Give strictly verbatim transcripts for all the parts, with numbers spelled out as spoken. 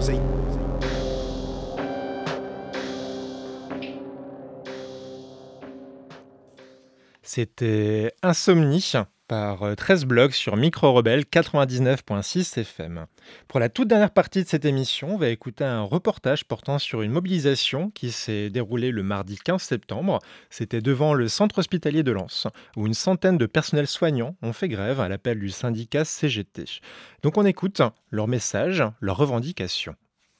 proposer. C'était Insomnie par treize blogs sur Micro Rebelle quatre-vingt-dix-neuf virgule six F M. Pour la toute dernière partie de cette émission, on va écouter un reportage portant sur une mobilisation qui s'est déroulée le mardi quinze septembre. C'était devant le centre hospitalier de Lens, où une centaine de personnels soignants ont fait grève à l'appel du syndicat C G T. Donc on écoute leur message, leurs revendications.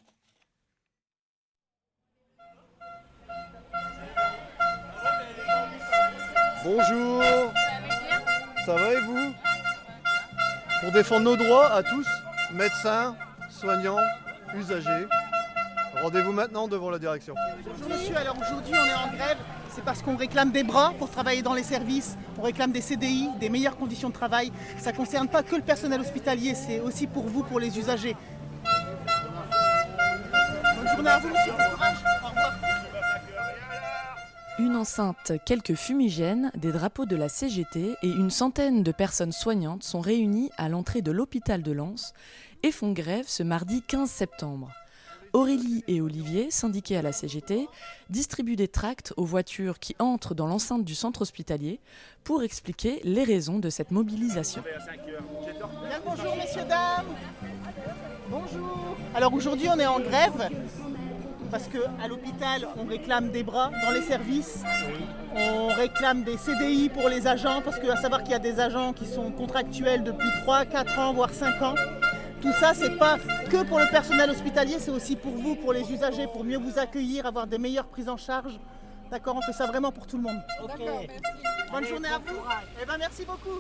Bonjour, ça va et vous? Pour défendre nos droits à tous, médecins, soignants, usagers, rendez-vous maintenant devant la direction. Bonjour monsieur, alors aujourd'hui on est en grève, c'est parce qu'on réclame des bras pour travailler dans les services, on réclame des C D I, des meilleures conditions de travail. Ça ne concerne pas que le personnel hospitalier, c'est aussi pour vous, pour les usagers. Bonne journée à vous monsieur, bon courage, au revoir. Une enceinte, quelques fumigènes, des drapeaux de la C G T et une centaine de personnes soignantes sont réunies à l'entrée de l'hôpital de Lens et font grève ce mardi quinze septembre. Aurélie et Olivier, syndiqués à la C G T, distribuent des tracts aux voitures qui entrent dans l'enceinte du centre hospitalier pour expliquer les raisons de cette mobilisation. Bien, bonjour messieurs, dames. Bonjour. Alors aujourd'hui on est en grève. Parce qu'à l'hôpital, on réclame des bras dans les services, on réclame des C D I pour les agents, parce qu'à savoir qu'il y a des agents qui sont contractuels depuis trois, quatre ans, voire cinq ans. Tout ça, c'est pas que pour le personnel hospitalier, c'est aussi pour vous, pour les usagers, pour mieux vous accueillir, avoir des meilleures prises en charge. D'accord, on fait ça vraiment pour tout le monde. Ok. Bonne Allez, journée bon à vous. courage. Eh ben, merci beaucoup.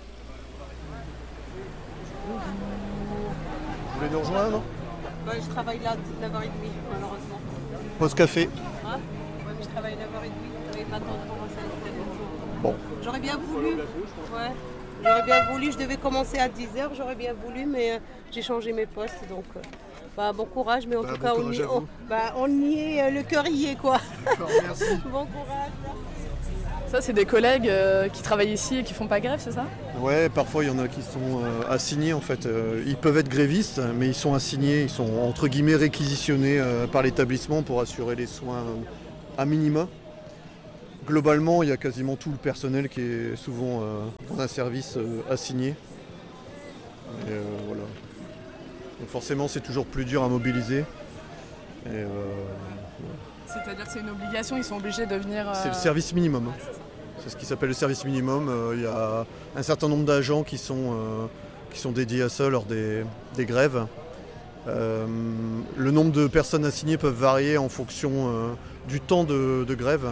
Vous voulez nous rejoindre? Ouais, je travaille là toute neuf heures trente, malheureusement. Pause café. Hein ouais, mais je travaille neuf heures trente, et pas de temps de temps à ça. Bon. J'aurais bien voulu. Ouais. J'aurais bien voulu, je devais commencer à dix heures, j'aurais bien voulu, mais euh, j'ai changé mes postes, donc euh, bah, bon courage, mais en Bah, tout bon cas, on courage y, à on, vous. bah, on y est, euh, le cœur y est, quoi. D'accord, merci. Bon courage. Ça, c'est des collègues euh, qui travaillent ici et qui font pas grève, c'est ça? Ouais, parfois il y en a qui sont euh, assignés en fait. Euh, ils peuvent être grévistes, mais ils sont assignés, ils sont entre guillemets réquisitionnés euh, par l'établissement pour assurer les soins euh, à minima. Globalement, il y a quasiment tout le personnel qui est souvent euh, dans un service euh, assigné. Et, euh, voilà. Donc forcément, c'est toujours plus dur à mobiliser. Et, euh, C'est-à-dire que c'est une obligation, ils sont obligés de venir... euh, C'est le service minimum. C'est ce qui s'appelle le service minimum. Euh, Il y a un certain nombre d'agents qui sont, euh, qui sont dédiés à ça lors des, des grèves. Euh, le nombre de personnes assignées peuvent varier en fonction euh, du temps de, de grève.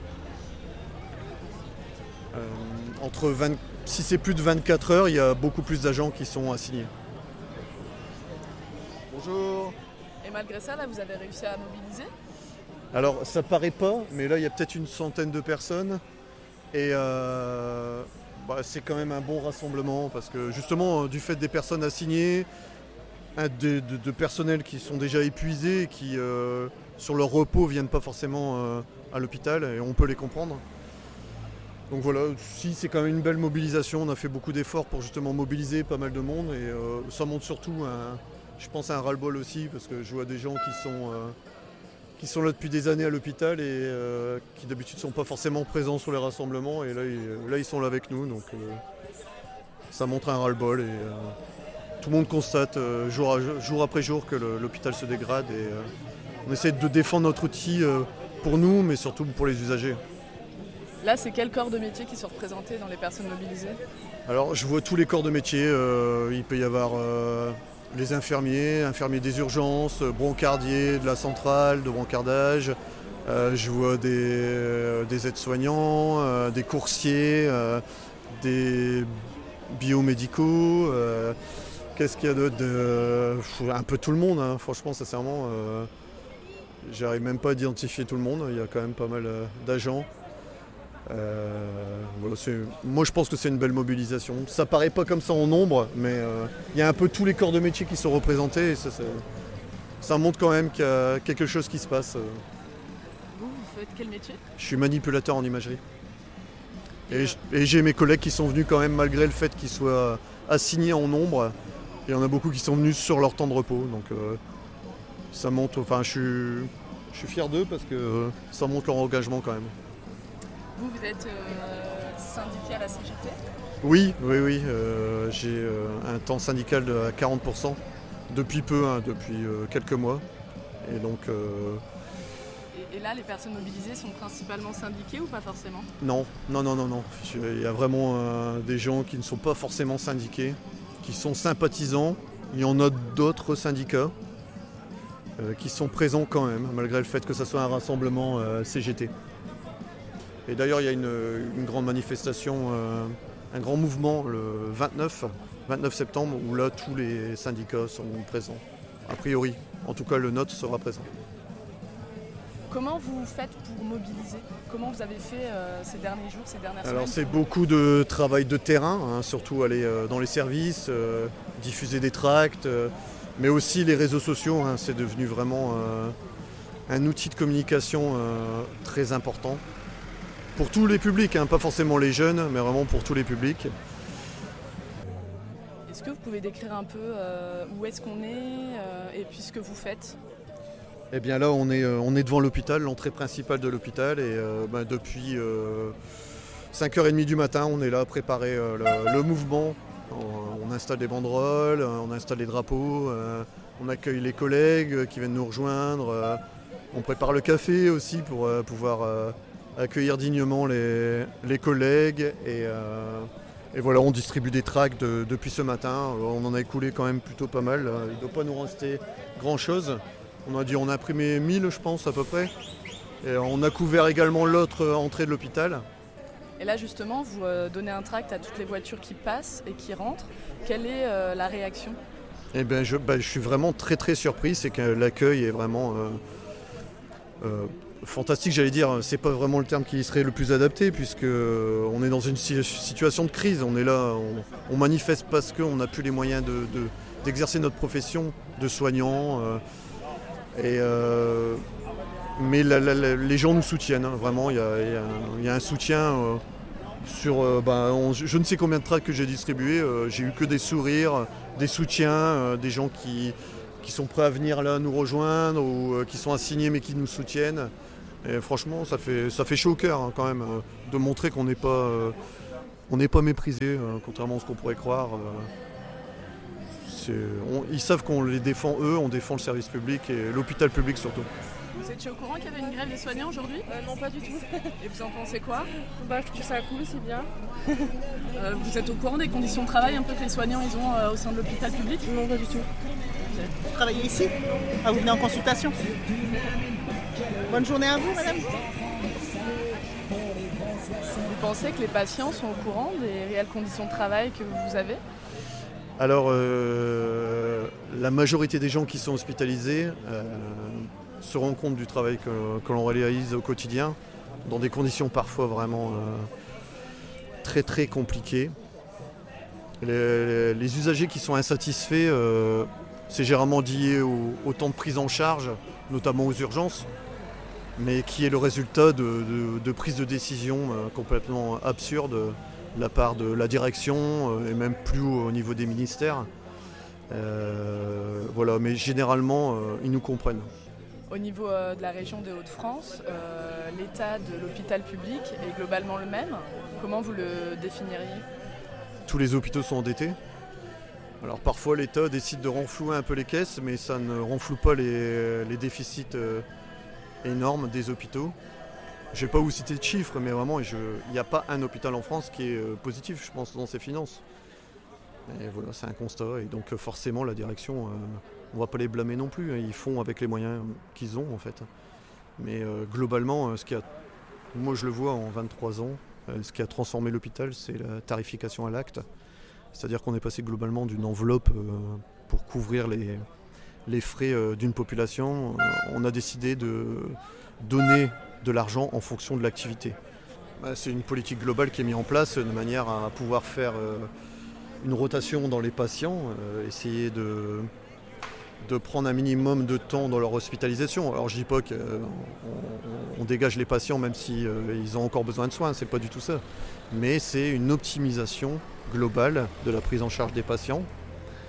Euh, entre vingt, si c'est plus de vingt-quatre heures, il y a beaucoup plus d'agents qui sont assignés. Bonjour. Et malgré ça, là, vous avez réussi à mobiliser? Alors ça paraît pas, mais là il y a peut-être une centaine de personnes et euh, bah, c'est quand même un bon rassemblement parce que justement du fait des personnes assignées, un de, de, de personnels qui sont déjà épuisés et qui euh, sur leur repos viennent pas forcément euh, à l'hôpital et on peut les comprendre. Donc voilà, si c'est quand même une belle mobilisation, on a fait beaucoup d'efforts pour justement mobiliser pas mal de monde et euh, ça montre surtout un, je pense à un ras-le-bol aussi parce que je vois des gens qui sont euh, qui sont là depuis des années à l'hôpital et euh, qui d'habitude ne sont pas forcément présents sur les rassemblements et là ils, là, ils sont là avec nous, donc euh, ça montre un ras-le-bol et euh, tout le monde constate euh, jour, à, jour après jour que le, l'hôpital se dégrade et euh, on essaie de défendre notre outil euh, pour nous mais surtout pour les usagers. Là, c'est quel corps de métier qui sont représentés dans les personnes mobilisées? Alors je vois tous les corps de métier, euh, il peut y avoir euh, les infirmiers, infirmiers des urgences, brancardiers de la centrale de brancardage. Euh, je vois des, euh, des aides-soignants, euh, des coursiers, euh, des biomédicaux. Euh, qu'est-ce qu'il y a d'autre de, un peu tout le monde, hein, franchement, sincèrement. Euh, j'arrive même pas à identifier tout le monde, il y a quand même pas mal euh, d'agents. Euh, voilà, c'est, moi je pense que c'est une belle mobilisation. Ça paraît pas comme ça en nombre, mais euh, il y a un peu tous les corps de métier qui sont représentés et ça, ça montre quand même qu'il y a quelque chose qui se passe. Vous, vous faites quel métier? Je suis manipulateur en imagerie. Et, et j'ai mes collègues qui sont venus quand même malgré le fait qu'ils soient assignés en nombre. Il y en a beaucoup qui sont venus sur leur temps de repos. Donc euh, ça montre, enfin je suis, je suis fier d'eux parce que ça montre leur engagement quand même. Vous, vous êtes euh, syndiqué à la C G T ? Oui, oui, oui. Euh, j'ai euh, un temps syndical de à quarante pour cent depuis peu, hein, depuis euh, quelques mois. Et donc, euh, et, et là, les personnes mobilisées sont principalement syndiquées ou pas forcément ? non, non, non, non, non. Il y a vraiment euh, des gens qui ne sont pas forcément syndiqués, qui sont sympathisants. Il y en a d'autres syndicats euh, qui sont présents quand même, malgré le fait que ce soit un rassemblement euh, C G T. Et d'ailleurs, il y a une, une grande manifestation, euh, un grand mouvement le vingt-neuf septembre, où là, tous les syndicats sont présents. A priori, en tout cas, le nôtre sera présent. Comment vous faites pour mobiliser ? Comment vous avez fait euh, ces derniers jours, ces dernières Alors, semaines ? c'est beaucoup de travail de terrain, hein, surtout aller euh, dans les services, euh, diffuser des tracts, euh, mais aussi les réseaux sociaux. Hein, c'est devenu vraiment euh, un outil de communication euh, très important. Pour tous les publics, hein, pas forcément les jeunes, mais vraiment pour tous les publics. Est-ce que vous pouvez décrire un peu euh, où est-ce qu'on est euh, et puis ce que vous faites ? Eh bien là, on est, euh, on est devant l'hôpital, l'entrée principale de l'hôpital, et euh, bah, depuis euh, cinq heures trente du matin, on est là à préparer euh, le, le mouvement. On, on installe des banderoles, on installe les drapeaux, euh, on accueille les collègues qui viennent nous rejoindre, euh, on prépare le café aussi pour euh, pouvoir euh, accueillir dignement les, les collègues, et, euh, et voilà, on distribue des tracts de, depuis ce matin. On en a écoulé quand même plutôt pas mal, il ne doit pas nous rester grand-chose. On a dû en imprimer mille, je pense, à peu près. Et on a couvert également l'autre entrée de l'hôpital. Et là, justement, vous euh, donnez un tract à toutes les voitures qui passent et qui rentrent. Quelle est euh, la réaction ? Eh bien, je, bah, je suis vraiment très très surpris. C'est que l'accueil est vraiment euh, euh, fantastique, j'allais dire. C'est pas vraiment le terme qui serait le plus adapté, puisque euh, on est dans une si- situation de crise. On est là, on, on manifeste parce qu'on n'a plus les moyens de, de, d'exercer notre profession de soignant. Euh, Et euh, mais la, la, la, les gens nous soutiennent, hein, vraiment, il y, y, y a un soutien euh, sur euh, bah, on, je ne sais combien de tracts que j'ai distribués, euh, j'ai eu que des sourires, des soutiens, euh, des gens qui, qui sont prêts à venir là nous rejoindre ou euh, qui sont assignés mais qui nous soutiennent. Et franchement, ça fait, ça fait chaud au cœur hein, quand même, euh, de montrer qu'on n'est pas, euh, on n'est pas méprisé, euh, contrairement à ce qu'on pourrait croire. Euh, On, ils savent qu'on les défend eux, on défend le service public et l'hôpital public surtout. Vous étiez au courant qu'il y avait une grève des soignants aujourd'hui ? euh, Non, pas du tout. Et vous en pensez quoi ? Bah, je trouve ça cool, c'est bien. euh, Vous êtes au courant des conditions de travail un peu que les soignants ils ont euh, au sein de l'hôpital public ? Non, pas du tout. Vous travaillez ici ? Ah, vous venez en consultation ? Bonne journée à vous, madame. Vous pensez que les patients sont au courant des réelles conditions de travail que vous avez ? Alors, euh, la majorité des gens qui sont hospitalisés euh, se rendent compte du travail que, que l'on réalise au quotidien, dans des conditions parfois vraiment euh, très très compliquées. Les, les usagers qui sont insatisfaits, euh, c'est généralement lié au, au temps de prise en charge, notamment aux urgences, mais qui est le résultat de, de, de prises de décision euh, complètement absurdes de la part de la direction euh, et même plus haut au niveau des ministères. Euh, voilà, mais généralement, euh, ils nous comprennent. Au niveau euh, de la région des Hauts-de-France, euh, l'état de l'hôpital public est globalement le même. Comment vous le définiriez ? Tous les hôpitaux sont endettés. Alors parfois l'État décide de renflouer un peu les caisses, mais ça ne renfloue pas les, les déficits euh, énormes des hôpitaux. Je ne vais pas vous citer de chiffres, mais vraiment, il n'y a pas un hôpital en France qui est euh, positif, je pense, dans ses finances. Et voilà, c'est un constat. Et donc forcément, la direction, euh, on ne va pas les blâmer non plus. Hein. Ils font avec les moyens qu'ils ont, en fait. Mais euh, globalement, ce qui a, moi je le vois en vingt-trois ans, euh, ce qui a transformé l'hôpital, c'est la tarification à l'acte. C'est-à-dire qu'on est passé globalement d'une enveloppe euh, pour couvrir les, les frais euh, d'une population. Euh, on a décidé de donner de l'argent en fonction de l'activité. Bah, c'est une politique globale qui est mise en place de manière à pouvoir faire euh, une rotation dans les patients, euh, essayer de, de prendre un minimum de temps dans leur hospitalisation. Alors je dis pas qu'on on dégage les patients même si euh, ils ont encore besoin de soins, c'est pas du tout ça. Mais c'est une optimisation globale de la prise en charge des patients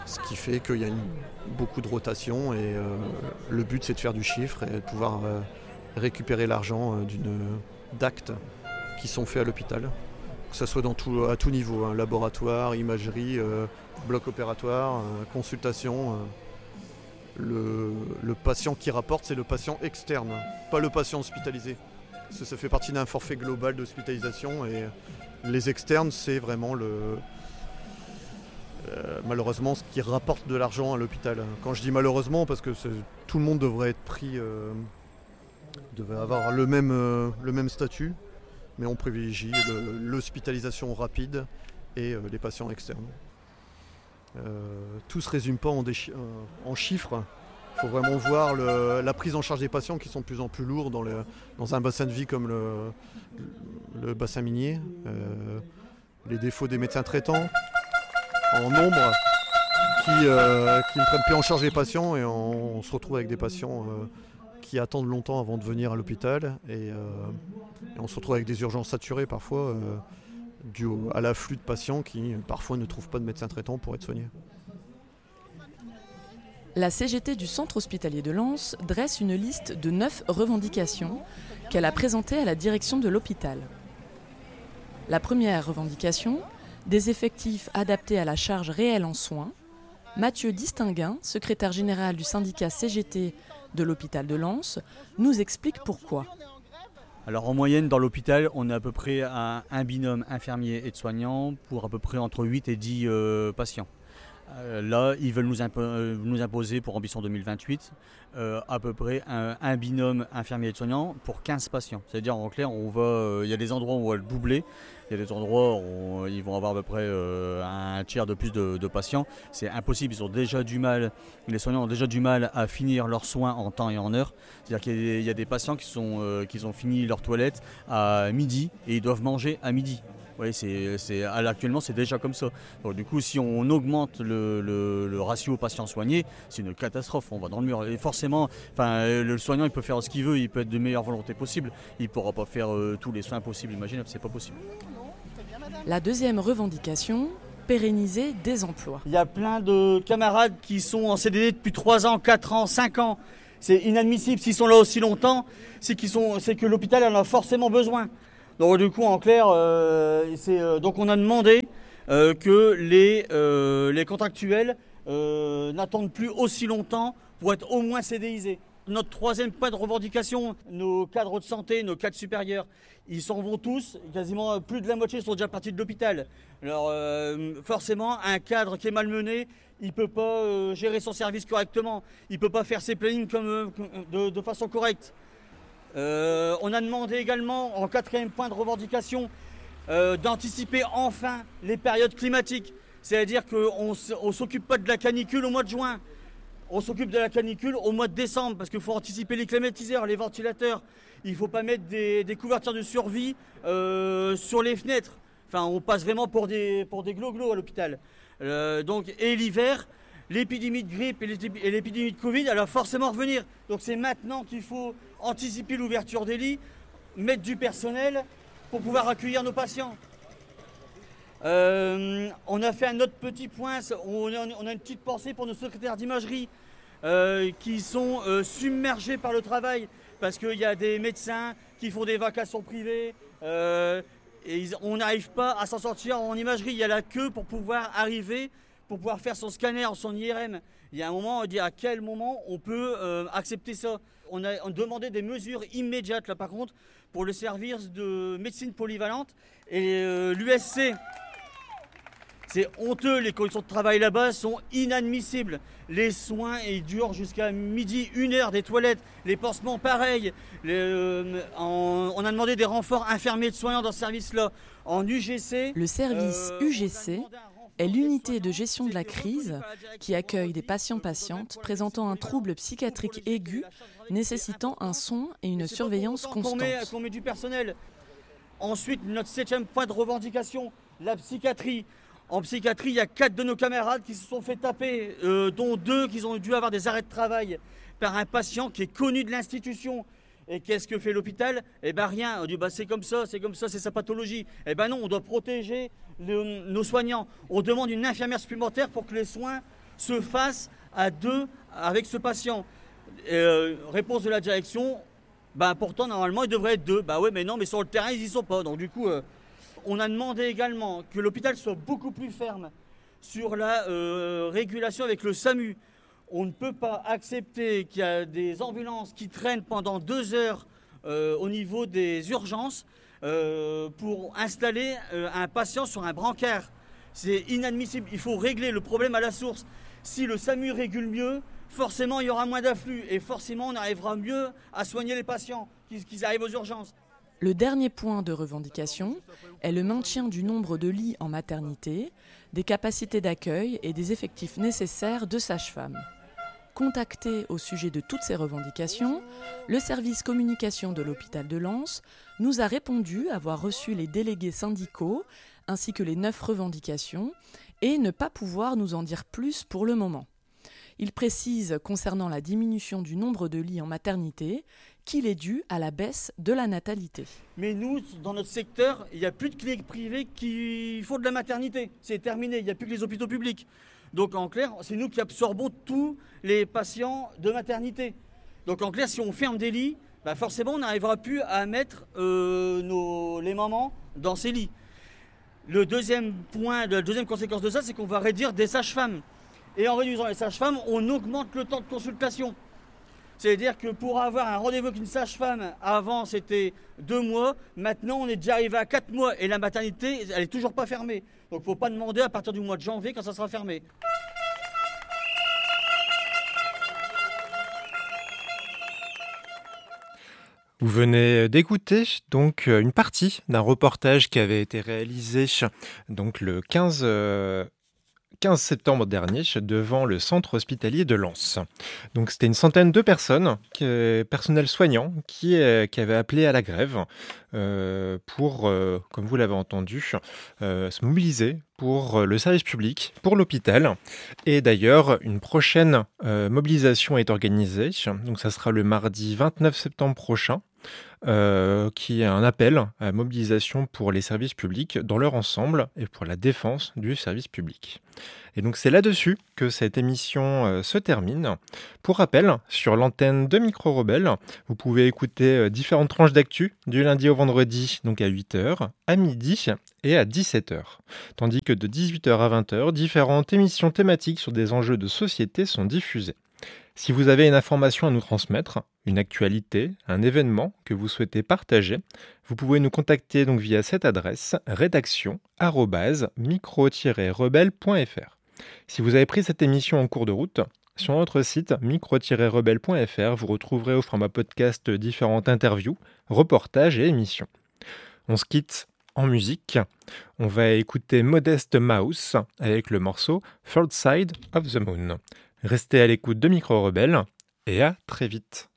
Ce qui fait qu'il y a une, beaucoup de rotation et euh, le but c'est de faire du chiffre et de pouvoir euh, récupérer l'argent euh, d'une, d'actes qui sont faits à l'hôpital. Que ce soit dans tout, à tout niveau, hein, laboratoire, imagerie, euh, bloc opératoire, euh, consultation. Euh, le, le patient qui rapporte, c'est le patient externe, pas le patient hospitalisé. Parce que ça fait partie d'un forfait global d'hospitalisation et les externes, c'est vraiment le, euh, malheureusement ce qui rapporte de l'argent à l'hôpital. Quand je dis malheureusement, parce que c'est, tout le monde devrait être pris, euh, devrait avoir le même, euh, le même statut. Mais on privilégie le, l'hospitalisation rapide et euh, les patients externes. Euh, tout ne se résume pas en, déchi- euh, en chiffres. Il faut vraiment voir le, la prise en charge des patients qui sont de plus en plus lourds dans, le, dans un bassin de vie comme le, le bassin minier. Euh, les défauts des médecins traitants en nombre qui, euh, qui ne prennent plus en charge les patients et on, on se retrouve avec des patients euh, qui attendent longtemps avant de venir à l'hôpital et, euh, et on se retrouve avec des urgences saturées parfois euh, dû au, à l'afflux de patients qui parfois ne trouvent pas de médecin traitant pour être soignés. La C G T du Centre hospitalier de Lens dresse une liste de neuf revendications qu'elle a présentées à la direction de l'hôpital. La première revendication, des effectifs adaptés à la charge réelle en soins. Mathieu Distinguin, secrétaire général du syndicat C G T de l'hôpital de Lens, nous explique pourquoi. Alors en moyenne dans l'hôpital, on est à peu près à un binôme infirmier et de soignants pour à peu près entre huit et dix euh, patients. Euh, là, ils veulent nous, impo- nous imposer pour Ambition deux mille vingt-huit euh, à peu près un, un binôme infirmier et de soignants pour quinze patients. C'est-à-dire en clair, on va, euh, il y a des endroits où on va le doubler, il y a des endroits où ils vont avoir à peu près euh, un tiers de plus de, de patients. C'est impossible, ils ont déjà du mal, les soignants ont déjà du mal à finir leurs soins en temps et en heure. C'est-à-dire qu'il y a des, il y a des patients qui, sont, euh, qui ont fini leur toilette à midi et ils doivent manger à midi. Oui, c'est, c'est, actuellement, c'est déjà comme ça. Donc, du coup, si on augmente le, le, le ratio patients soignés, c'est une catastrophe. On va dans le mur. Et forcément, enfin, le soignant, il peut faire ce qu'il veut, il peut être de meilleure volonté possible. Il ne pourra pas faire euh, tous les soins possibles, imaginables, c'est pas possible. La deuxième revendication, pérenniser des emplois. Il y a plein de camarades qui sont en C D D depuis trois ans, quatre ans, cinq ans. C'est inadmissible. S'ils sont là aussi longtemps, c'est, qu'ils sont, c'est que l'hôpital en a forcément besoin. Donc du coup, en clair, euh, c'est, euh, donc on a demandé euh, que les, euh, les contractuels euh, n'attendent plus aussi longtemps pour être au moins CDisés. Notre troisième point de revendication, nos cadres de santé, nos cadres supérieurs, ils s'en vont tous, quasiment plus de la moitié sont déjà partis de l'hôpital. Alors euh, forcément, un cadre qui est malmené, il ne peut pas euh, gérer son service correctement, il ne peut pas faire ses plannings comme, euh, de, de façon correcte. Euh, on a demandé également, en quatrième point de revendication, euh, d'anticiper enfin les périodes climatiques. C'est-à-dire qu'on ne s'occupe pas de la canicule au mois de juin, on s'occupe de la canicule au mois de décembre, parce qu'il faut anticiper les climatiseurs, les ventilateurs. Il ne faut pas mettre des, des couvertures de survie euh, sur les fenêtres. Enfin, on passe vraiment pour des, pour des glo-glo à l'hôpital. Euh, donc, et l'hiver, l'épidémie de grippe et l'épidémie de Covid, elle va forcément revenir. Donc c'est maintenant qu'il faut anticiper l'ouverture des lits, mettre du personnel pour pouvoir accueillir nos patients. Euh, on a fait un autre petit point, on a, on a une petite pensée pour nos secrétaires d'imagerie euh, qui sont euh, submergés par le travail parce qu'il y a des médecins qui font des vacations privées euh, et ils, on n'arrive pas à s'en sortir en imagerie. Il y a la queue pour pouvoir arriver, pour pouvoir faire son scanner, son I R M. Il y a un moment, on dit à quel moment on peut euh, accepter ça. On a, on demandait des mesures immédiates, là par contre, pour le service de médecine polyvalente et euh, l'U S C. C'est honteux, les conditions de travail là-bas sont inadmissibles. Les soins, ils durent jusqu'à midi, une heure, des toilettes, les pansements pareil. Les, euh, en, on a demandé des renforts infirmiers de soignants dans ce service-là. En U G C... Le service euh, U G C est l'unité de gestion de la crise qui accueille des patients-patientes présentant un trouble psychiatrique aigu nécessitant un soin et une surveillance constante. Qu'on met, qu'on met du personnel. Ensuite, notre septième point de revendication, la psychiatrie. En psychiatrie, il y a quatre de nos camarades qui se sont fait taper, euh, dont deux qui ont dû avoir des arrêts de travail par un patient qui est connu de l'institution. Et qu'est-ce que fait l'hôpital? Eh bien rien, on dit bah, c'est comme ça, c'est comme ça, c'est sa pathologie. Eh bien non, on doit protéger le, nos soignants. On demande une infirmière supplémentaire pour que les soins se fasse à deux avec ce patient. Euh, réponse de la direction, bah pourtant normalement il devrait être deux. Bah ouais mais non, mais sur le terrain ils y sont pas. Donc du coup, euh, on a demandé également que l'hôpital soit beaucoup plus ferme sur la euh, régulation avec le SAMU. On ne peut pas accepter qu'il y a des ambulances qui traînent pendant deux heures euh, au niveau des urgences euh, pour installer euh, un patient sur un brancard. C'est inadmissible. Il faut régler le problème à la source. Si le SAMU régule mieux, forcément il y aura moins d'afflux et forcément on arrivera mieux à soigner les patients qui, qui arrivent aux urgences. Le dernier point de revendication est le maintien du nombre de lits en maternité, des capacités d'accueil et des effectifs nécessaires de sages-femmes. Contacté au sujet de toutes ces revendications, le service communication de l'hôpital de Lens nous a répondu avoir reçu les délégués syndicaux ainsi que les neuf revendications et ne pas pouvoir nous en dire plus pour le moment. Il précise concernant la diminution du nombre de lits en maternité qu'il est dû à la baisse de la natalité. Mais nous, dans notre secteur, il n'y a plus de cliniques privées qui font de la maternité. C'est terminé, il n'y a plus que les hôpitaux publics. Donc en clair, c'est nous qui absorbons tous les patients de maternité. Donc en clair, si on ferme des lits, bah forcément on n'arrivera plus à mettre euh, nos, les mamans dans ces lits. Le deuxième point, la deuxième conséquence de ça, c'est qu'on va réduire des sages-femmes. Et en réduisant les sages-femmes, on augmente le temps de consultation. C'est-à-dire que pour avoir un rendez-vous avec une sage-femme, avant c'était deux mois, maintenant on est déjà arrivé à quatre mois et la maternité, elle n'est toujours pas fermée. Donc il ne faut pas demander à partir du mois de janvier quand ça sera fermé. Vous venez d'écouter donc une partie d'un reportage qui avait été réalisé donc le quinze, euh, quinze septembre dernier devant le centre hospitalier de Lens. Donc c'était une centaine de personnes, qui, personnel soignant, qui, qui avaient appelé à la grève euh, pour, euh, comme vous l'avez entendu, euh, se mobiliser pour le service public, pour l'hôpital. Et d'ailleurs, une prochaine euh, mobilisation est organisée. Donc ça sera le mardi vingt-neuf septembre prochain. Euh, qui est un appel à mobilisation pour les services publics dans leur ensemble et pour la défense du service public. Et donc c'est là-dessus que cette émission euh, se termine. Pour rappel, sur l'antenne de Micro Rebelle, vous pouvez écouter euh, différentes tranches d'actu du lundi au vendredi, donc à huit heures, à midi et à dix-sept heures. Tandis que de dix-huit heures à vingt heures, différentes émissions thématiques sur des enjeux de société sont diffusées. Si vous avez une information à nous transmettre, une actualité, un événement que vous souhaitez partager, vous pouvez nous contacter donc via cette adresse rédaction arobase micro tiret rebelle point f r. Si vous avez pris cette émission en cours de route, sur notre site micro tiret rebelle point f r, vous retrouverez au format podcast différentes interviews, reportages et émissions. On se quitte en musique. On va écouter Modest Mouse avec le morceau Third Side of the Moon. Restez à l'écoute de Micro Rebelle et à très vite.